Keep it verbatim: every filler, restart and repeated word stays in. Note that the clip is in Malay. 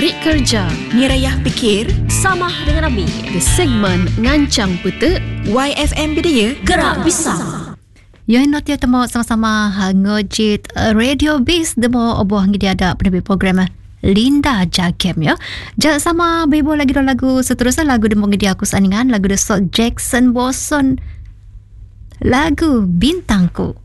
Cari kerja, Nirayah fikir, Samah dengan Nabi. di segmen Ngancang Peta, Y F M Bidaya, Gerak Bisa. Yang not ya temo sama-sama ngojit Radio Biz demo oboh ngi dia ada penerbit program Linda Jagem ya. Ja sama bebo lagi do lagu seterusnya lagu demo ngi dia aku saningan lagu de Jackson Boson lagu Bintangku.